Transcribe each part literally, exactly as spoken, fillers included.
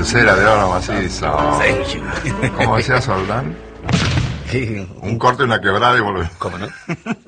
Pulsera de oro macizo. Thank you. ¿Cómo decía Soldán? Sí. Un corte, una quebrada y volvemos. ¿Cómo no?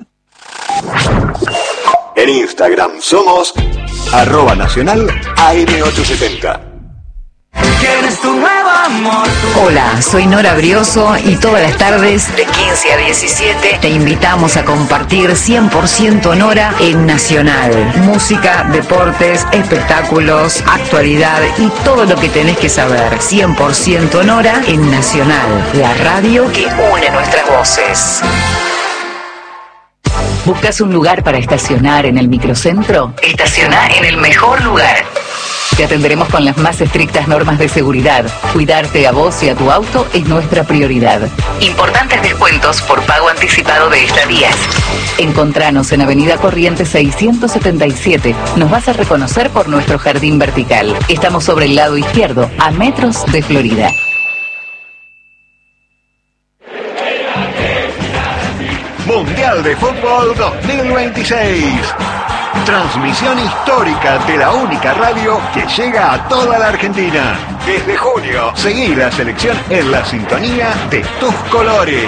En Instagram somos arroba nacional A M ochocientos setenta. ¿Quién es tu nuevo amor? Hola, soy Nora Brioso y todas las tardes de quince a diecisiete te invitamos a compartir cien por ciento Nora en Nacional. Música, deportes, espectáculos, actualidad y todo lo que tenés que saber. cien por ciento Nora en Nacional, la radio que une nuestras voces. ¿Buscas un lugar para estacionar en el microcentro? Estaciona en el mejor lugar. Te atenderemos con las más estrictas normas de seguridad. Cuidarte a vos y a tu auto es nuestra prioridad. Importantes descuentos por pago anticipado de estadías. Encontranos en Avenida Corrientes seiscientos setenta y siete. Nos vas a reconocer por nuestro jardín vertical. Estamos sobre el lado izquierdo, a metros de Florida. Mundial de Fútbol dos mil veintiséis. Transmisión histórica de la única radio que llega a toda la Argentina. Desde junio, seguí la selección en la sintonía de tus colores.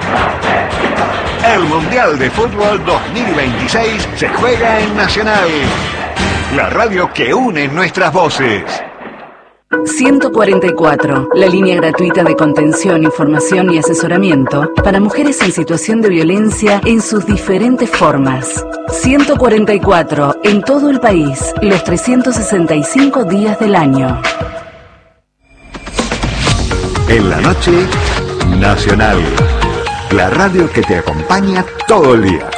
El Mundial de Fútbol dos mil veintiséis se juega en Nacional, la radio que une nuestras voces. ciento cuarenta y cuatro, la línea gratuita de contención, información y asesoramiento para mujeres en situación de violencia en sus diferentes formas. ciento cuarenta y cuatro, en todo el país, los trescientos sesenta y cinco días del año. En la noche, Nacional, la radio que te acompaña todo el día.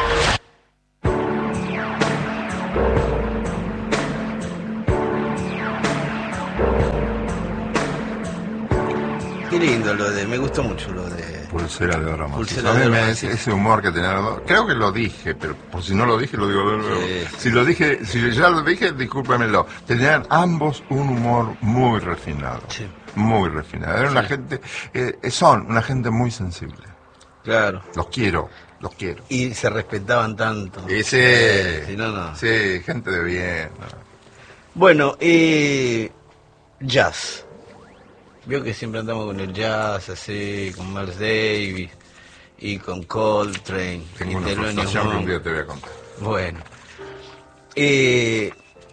Qué lindo lo de, me gustó mucho lo de Pulsera de oro macizo. Pulsera A mí de oro me- macizo. ese humor que tenía, creo que lo dije, pero por si no lo dije, lo digo de nuevo. Sí. Si lo dije, si ya lo dije, discúlpemelo. Tenían ambos un humor muy refinado. Sí. Muy refinado. Era una Sí. gente, eh, son una gente muy sensible. Claro. Los quiero, los quiero. Y se respetaban tanto. Ese, Sí, no, no. sí, gente de bien. ¿no? Bueno, eh, jazz. Vio que siempre andamos con el jazz, así, con Miles Davis y con Coltrane. Tengo y una Thelonious frustración que un Monk. día te voy a contar. Bueno. Eh,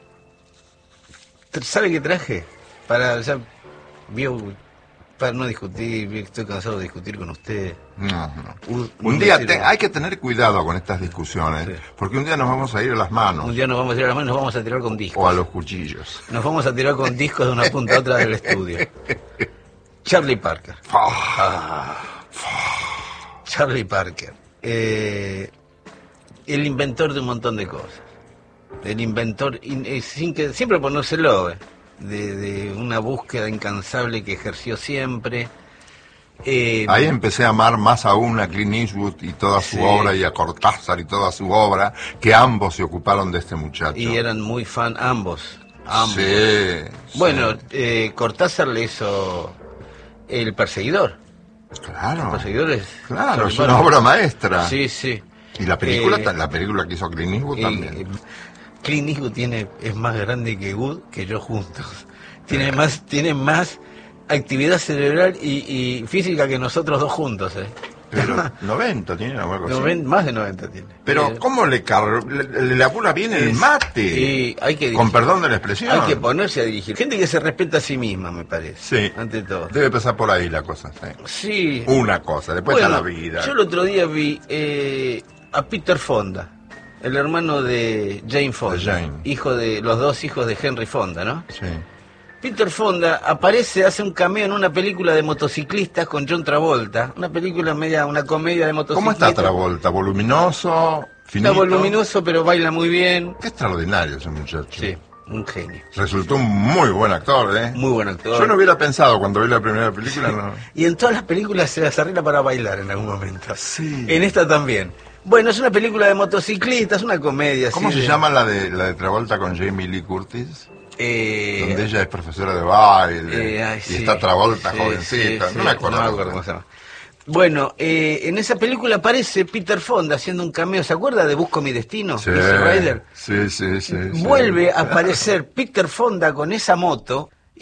¿Sabe qué traje? Para, ya, vio, para no discutir, estoy cansado de discutir con usted. No, no. Un, Un día decir- te- hay que tener cuidado con estas discusiones, Sí. porque un día nos vamos a ir a las manos Un día nos vamos a tirar las manos y nos vamos a tirar con discos. o a los cuchillos. Nos vamos a tirar con discos de una punta a otra del estudio. Charlie Parker. Ah, Charlie Parker. Eh, el inventor de un montón de cosas. El inventor, in- eh, sin que, siempre ponérselo, eh, de, de una búsqueda incansable que ejerció siempre. Eh, Ahí empecé a amar más aún a Clint Eastwood y toda su Sí. obra, y a Cortázar y toda su obra, que ambos se ocuparon de este muchacho. y eran muy fan ambos. ambos. Sí, sí. Bueno, eh, Cortázar le hizo El Perseguidor. claro, El Perseguidor es... claro, es Charlie una Parker. obra maestra. Sí, sí. Y la película, Eh, la película que hizo Clint Eastwood Eh, también. eh, Clint Eastwood tiene, es más grande que Wood, que yo juntos. Tiene más, tiene más actividad cerebral y, y física que nosotros dos juntos, ¿eh? Pero noventa tiene o algo así. Noven- más de noventa tiene. Pero Eh, ¿cómo le carga? Le, le, le apura bien el es- mate. y hay que Con dirigir. perdón de la expresión. Hay que ponerse a dirigir. Gente que se respeta a sí misma, me parece. Sí. Ante todo. Debe pasar por ahí la cosa. Sí. Sí. Una cosa, después Bueno, está la vida. yo el otro día vi eh, a Peter Fonda, el hermano de Jane Fonda, De Jane. hijo de los dos hijos de Henry Fonda, ¿no? Sí. Peter Fonda aparece, hace un cameo en una película de motociclistas con John Travolta, una película media, una comedia de ¿Cómo motociclistas. está Travolta? ¿Voluminoso? ¿Finito? Está voluminoso, pero baila muy bien. Qué extraordinario ese muchacho. Sí, un genio. Resultó un muy buen actor, ¿eh? Muy buen actor. Yo no hubiera pensado cuando vi la primera película, no. Y en todas las películas se las arregla para bailar en algún momento. Sí. En esta también. Bueno, es una película de motociclistas, una comedia. ¿Cómo así se de- llama la de la de Travolta con Jamie Lee Curtis? Eh, Donde ella es profesora de baile eh, ay, y sí, está Travolta sí, jovencita. sí, no sí, me acuerdo. no me acuerdo cómo se llama. Bueno, eh, en esa película aparece Peter Fonda haciendo un cameo. ¿Se acuerda de Busco mi destino? Sí, Easy Rider. sí, sí, sí, sí. Vuelve a aparecer Peter Fonda con esa moto.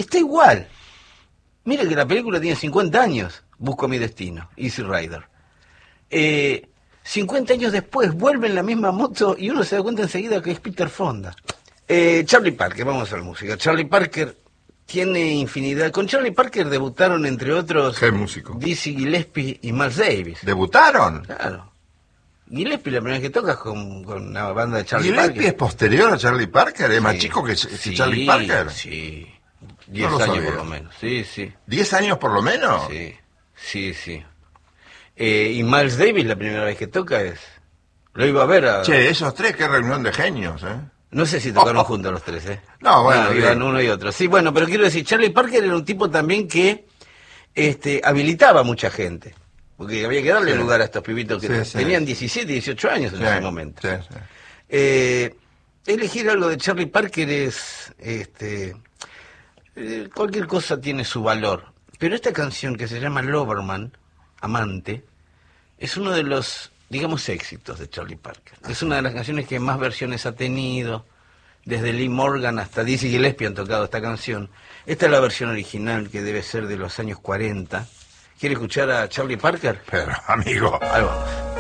está igual. Mire que la película tiene cincuenta años, Busco mi destino, Easy Rider. Eh, cincuenta años después vuelve en la misma moto y uno se da cuenta enseguida que es Peter Fonda. Eh, Charlie Parker, vamos a la música. Charlie Parker tiene infinidad. Con Charlie Parker debutaron, entre otros, ¿Qué músico? Dizzy Gillespie y Miles Davis. ¿Debutaron? Claro. Gillespie la primera vez que tocas con, con una banda de Charlie ¿Gillespie Parker. es posterior a Charlie Parker? ¿Es más Sí. chico que, que Sí, Charlie Parker? Sí, diez No lo años sabía. por lo menos. Sí, sí, ¿Diez años por lo menos? sí, sí, sí. Eh, y Miles Davis la primera vez que toca es... Lo iba a ver a... Che, esos tres, qué reunión de genios, ¿eh? No sé si tocaron juntos los tres, ¿eh? No, bueno, Ah, iban bien. uno y otro. Sí, bueno, pero quiero decir, Charlie Parker era un tipo también que este, habilitaba a mucha gente. Porque había que darle Sí. lugar a estos pibitos que Sí, sí. tenían diecisiete, dieciocho años en Sí, ese momento. sí, sí. Eh, elegir algo de Charlie Parker es... este eh, cualquier cosa tiene su valor. Pero esta canción que se llama Loverman, Amante, es uno de los, digamos, éxitos de Charlie Parker. Es una de las canciones que más versiones ha tenido. Desde Lee Morgan hasta Dizzy Gillespie han tocado esta canción. Esta es la versión original, que debe ser de los años cuarenta. ¿Quiere escuchar a Charlie Parker? Pero, amigo, Ahí vamos.